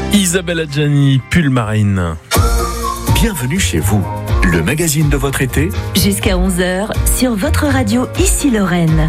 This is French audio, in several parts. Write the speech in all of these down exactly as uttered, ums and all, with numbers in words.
Isabelle Adjani, pull marine. Bienvenue chez vous, le magazine de votre été. Jusqu'à onze heures, sur votre radio Ici Lorraine.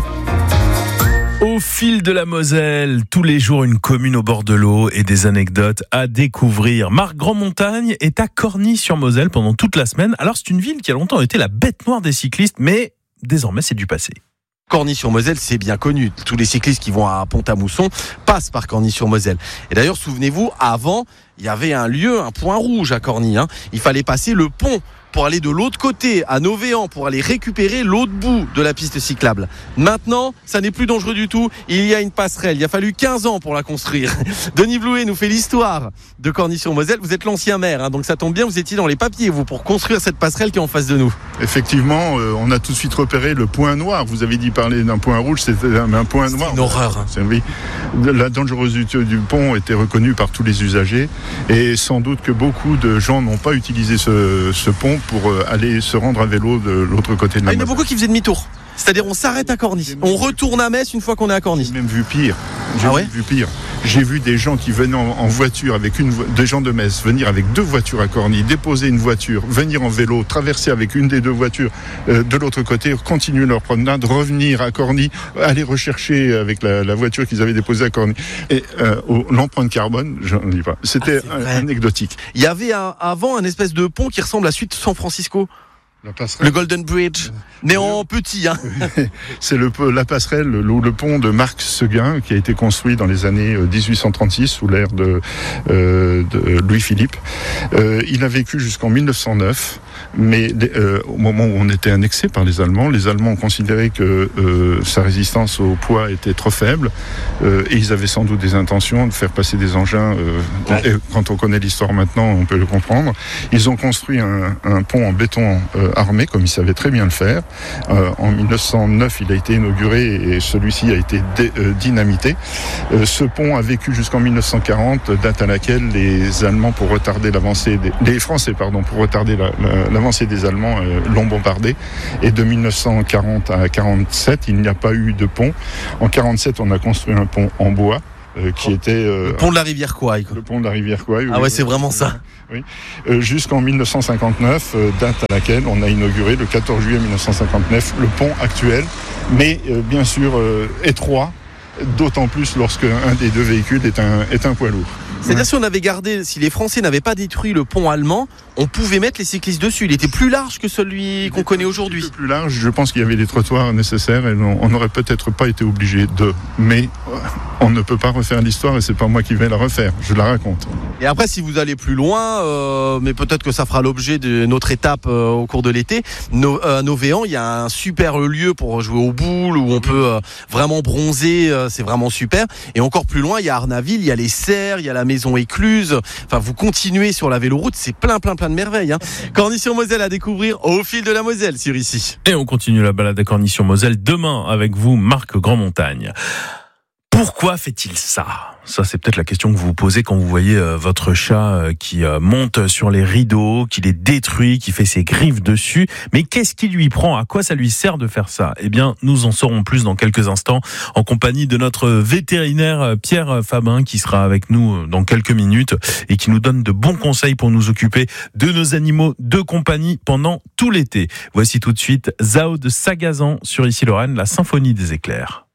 Au fil de la Moselle, tous les jours une commune au bord de l'eau et des anecdotes à découvrir. Marc Grandmontagne est à Corny-sur-Moselle pendant toute la semaine. Alors c'est une ville qui a longtemps été la bête noire des cyclistes, mais désormais c'est du passé. Corny-sur-Moselle, c'est bien connu. Tous les cyclistes qui vont à Pont-à-Mousson passent par Corny-sur-Moselle. Et d'ailleurs, souvenez-vous, avant, il y avait un lieu, un point rouge à Corny. Hein. Il fallait passer le pont pour aller de l'autre côté, à Novéan, pour aller récupérer l'autre bout de la piste cyclable. Maintenant, ça n'est plus dangereux du tout. Il y a une passerelle. Il a fallu quinze ans pour la construire. Denis Blouet nous fait l'histoire de Corny-sur-Moselle. Vous êtes l'ancien maire, hein, donc ça tombe bien, vous étiez dans les papiers, vous, pour construire cette passerelle qui est en face de nous. Effectivement, euh, on a tout de suite repéré le point noir. Vous avez dit parler d'un point rouge, c'était un, un point noir. C'est une horreur. Hein. C'est, oui. La dangerosité du pont était reconnue par tous les usagers et sans doute que beaucoup de gens n'ont pas utilisé ce, ce pont pour aller se rendre à vélo de l'autre côté de la ah, il y en a Moselle. beaucoup qui faisaient demi-tour. C'est-à-dire on s'arrête à Corny, on retourne à Metz une fois qu'on est à Corny. J'ai même vu pire. J'ai ah ouais vu pire. J'ai vu des gens qui venaient en, en voiture avec une vo- des gens de Metz venir avec deux voitures à Corny, déposer une voiture, venir en vélo, traverser avec une des deux voitures euh, de l'autre côté, continuer leur promenade, revenir à Corny, aller rechercher avec la, la voiture qu'ils avaient déposée à Corny. Et euh, oh, l'empreinte carbone, je ne dis pas. C'était ah, un, anecdotique. Il y avait un, avant un espèce de pont qui ressemble à celui de San Francisco. La passerelle. Le Golden Bridge, mais en petit. Hein. C'est le, la passerelle, le, le pont de Marc Seguin qui a été construit dans les années dix-huit cent trente-six sous l'ère de, euh, de Louis-Philippe. Euh, il a vécu jusqu'en mille neuf cent neuf, mais euh, au moment où on était annexé par les Allemands, les Allemands ont considéré que euh, sa résistance au poids était trop faible euh, et ils avaient sans doute des intentions de faire passer des engins. Euh, ouais. Et quand on connaît l'histoire maintenant, on peut le comprendre. Ils ont construit un, un pont en béton euh, armé, comme ils savaient très bien le faire. Euh, en mille neuf cent neuf, il a été inauguré et celui-ci a été dé, euh, dynamité. Euh, ce pont a vécu jusqu'en mille neuf cent quarante, date à laquelle les Allemands, pour retarder l'avancée des, les Français, pardon, pour retarder la, la, l'avancée des Allemands, euh, l'ont bombardé. Et de mille neuf cent quarante à quarante-sept, il n'y a pas eu de pont. En quarante-sept, on a construit un pont en bois. Euh, qui était euh, le pont de la rivière Kouaï. Le pont de la rivière Kouaï. Ah oui, ouais, c'est vraiment ça. Oui. Euh, jusqu'en mille neuf cent cinquante-neuf, euh, date à laquelle on a inauguré le quatorze juillet mille neuf cent cinquante-neuf le pont actuel, mais euh, bien sûr euh, étroit, d'autant plus lorsque un des deux véhicules est un est un poids lourd. C'est-à-dire ouais. si on avait gardé, si les Français n'avaient pas détruit le pont allemand, on pouvait mettre les cyclistes dessus. Il était plus large que celui qu'on connaît aujourd'hui. Plus large, je pense qu'il y avait les trottoirs nécessaires et on n'aurait peut-être pas été obligé de. Mais on ne peut pas refaire l'histoire et c'est pas moi qui vais la refaire. Je la raconte. Et après, si vous allez plus loin, euh, mais peut-être que ça fera l'objet de notre étape euh, au cours de l'été. No, euh, à Novéan, il y a un super lieu pour jouer aux boules où on peut euh, vraiment bronzer. Euh, c'est vraiment super. Et encore plus loin, il y a Arnaville, il y a les serres, il y a la maison écluse. Enfin, vous continuez sur la véloroute, c'est plein, plein, plein de merveilles. Hein. Corny-sur-Moselle à découvrir au fil de la Moselle sur Ici. Et on continue la balade à Corny-sur-Moselle demain avec vous, Marc Grandmontagne. Pourquoi fait-il ça ? Ça, c'est peut-être la question que vous vous posez quand vous voyez euh, votre chat euh, qui euh, monte sur les rideaux, qui les détruit, qui fait ses griffes dessus. Mais qu'est-ce qui lui prend ? À quoi ça lui sert de faire ça ? Eh bien, nous en saurons plus dans quelques instants en compagnie de notre vétérinaire Pierre Fabin qui sera avec nous dans quelques minutes et qui nous donne de bons conseils pour nous occuper de nos animaux de compagnie pendant tout l'été. Voici tout de suite Zao de Sagazan sur Ici Lorraine, la symphonie des éclairs.